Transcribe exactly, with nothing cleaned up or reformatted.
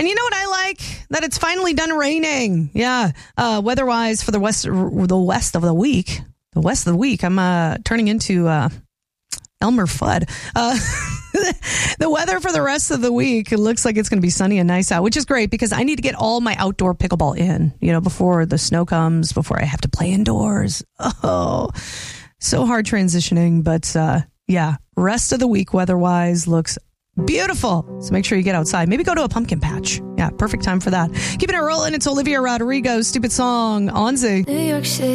And you know what I like? That it's finally done raining. Yeah. Uh, weather-wise for the west, the west of the week, the west of the week, I'm uh, turning into uh, Elmer Fudd. Uh, the weather for the rest of the week, it looks like it's going to be sunny and nice out, which is great because I need to get all my outdoor pickleball in, you know, before the snow comes, before I have to play indoors. Oh, so hard transitioning. But uh, yeah, rest of the week weather-wise looks beautiful. So make sure you get outside. Maybe go to a pumpkin patch. Yeah, perfect time for that. Keeping it rolling. It's Olivia Rodrigo, Stupid Song on Z. New York City.